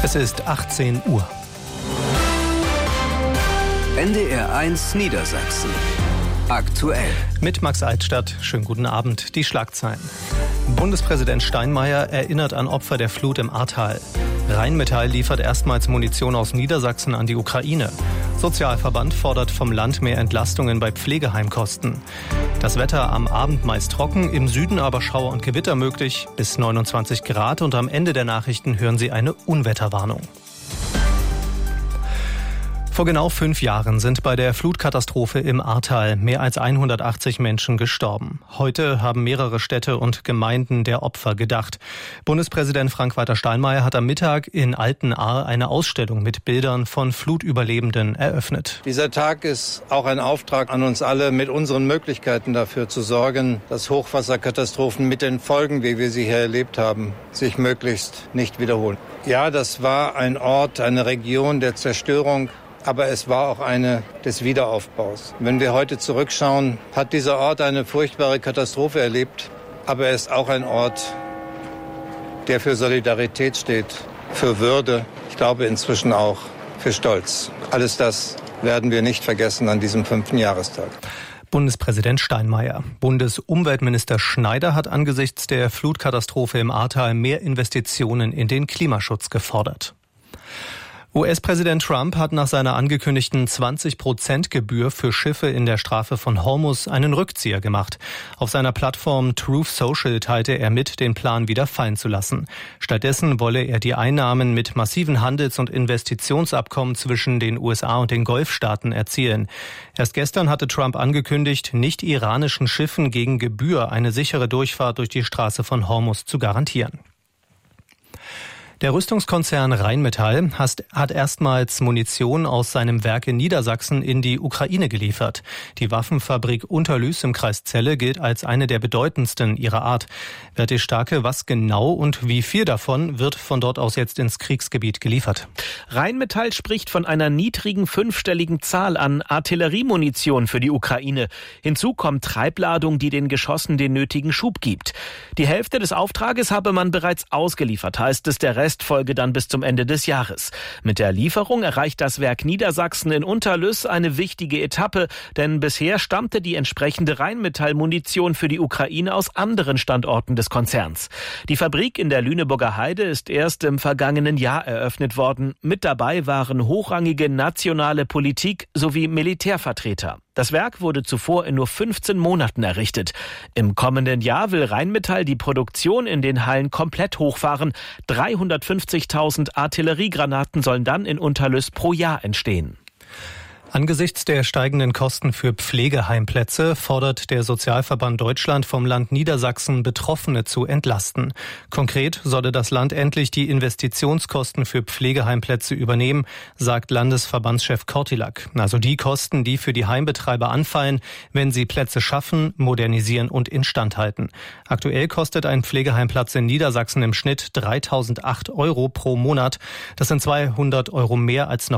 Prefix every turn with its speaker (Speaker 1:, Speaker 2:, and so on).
Speaker 1: Es ist 18 Uhr.
Speaker 2: NDR1 Niedersachsen. Aktuell.
Speaker 1: Mit Max Altstadt. Schönen guten Abend. Die Schlagzeilen. Bundespräsident Steinmeier erinnert an Opfer der Flut im Ahrtal. Rheinmetall liefert erstmals Munition aus Niedersachsen an die Ukraine. Sozialverband fordert vom Land mehr Entlastungen bei Pflegeheimkosten. Das Wetter am Abend meist trocken, im Süden aber Schauer und Gewitter möglich, bis 29 Grad. Und am Ende der Nachrichten hören Sie eine Unwetterwarnung. Vor genau 5 Jahren sind bei der Flutkatastrophe im Ahrtal mehr als 180 Menschen gestorben. Heute haben mehrere Städte und Gemeinden der Opfer gedacht. Bundespräsident Frank-Walter Steinmeier hat am Mittag in Altenahr eine Ausstellung mit Bildern von Flutüberlebenden eröffnet.
Speaker 3: Dieser Tag ist auch ein Auftrag an uns alle, mit unseren Möglichkeiten dafür zu sorgen, dass Hochwasserkatastrophen mit den Folgen, wie wir sie hier erlebt haben, sich möglichst nicht wiederholen. Ja, das war ein Ort, eine Region der Zerstörung. Aber es war auch eine des Wiederaufbaus. Wenn wir heute zurückschauen, hat dieser Ort eine furchtbare Katastrophe erlebt. Aber er ist auch ein Ort, der für Solidarität steht, für Würde. Ich glaube inzwischen auch für Stolz. Alles das werden wir nicht vergessen an diesem 5. Jahrestag.
Speaker 1: Bundespräsident Steinmeier. Bundesumweltminister Schneider hat angesichts der Flutkatastrophe im Ahrtal mehr Investitionen in den Klimaschutz gefordert. US-Präsident Trump hat nach seiner angekündigten 20% Gebühr für Schiffe in der Straße von Hormuz einen Rückzieher gemacht. Auf seiner Plattform Truth Social teilte er mit, den Plan wieder fallen zu lassen. Stattdessen wolle er die Einnahmen mit massiven Handels- und Investitionsabkommen zwischen den USA und den Golfstaaten erzielen. Erst gestern hatte Trump angekündigt, nicht iranischen Schiffen gegen Gebühr eine sichere Durchfahrt durch die Straße von Hormuz zu garantieren. Der Rüstungskonzern Rheinmetall hat erstmals Munition aus seinem Werk in Niedersachsen in die Ukraine geliefert. Die Waffenfabrik Unterlüß im Kreis Celle gilt als eine der bedeutendsten ihrer Art. Berti Starke, was genau und wie viel davon wird von dort aus jetzt ins Kriegsgebiet geliefert?
Speaker 4: Rheinmetall spricht von einer niedrigen 5-stelligen Zahl an Artilleriemunition für die Ukraine. Hinzu kommt Treibladung, die den Geschossen den nötigen Schub gibt. Die Hälfte des Auftrages habe man bereits ausgeliefert, heißt es, der Rest folge dann bis zum Ende des Jahres. Mit der Lieferung erreicht das Werk Niedersachsen in Unterlüß eine wichtige Etappe, denn bisher stammte die entsprechende Rheinmetall-Munition für die Ukraine aus anderen Standorten des Konzerns. Die Fabrik in der Lüneburger Heide ist erst im vergangenen Jahr eröffnet worden. Mit dabei waren hochrangige nationale Politik sowie Militärvertreter. Das Werk wurde zuvor in nur 15 Monaten errichtet. Im kommenden Jahr will Rheinmetall die Produktion in den Hallen komplett hochfahren. 350.000 Artilleriegranaten sollen dann in Unterlüß pro Jahr entstehen.
Speaker 1: Angesichts der steigenden Kosten für Pflegeheimplätze fordert der Sozialverband Deutschland vom Land Niedersachsen, Betroffene zu entlasten. Konkret solle das Land endlich die Investitionskosten für Pflegeheimplätze übernehmen, sagt Landesverbandschef Kortilak. Also die Kosten, die für die Heimbetreiber anfallen, wenn sie Plätze schaffen, modernisieren und instand halten. Aktuell kostet ein Pflegeheimplatz in Niedersachsen im Schnitt 3.008 € pro Monat. Das sind 200 € mehr als noch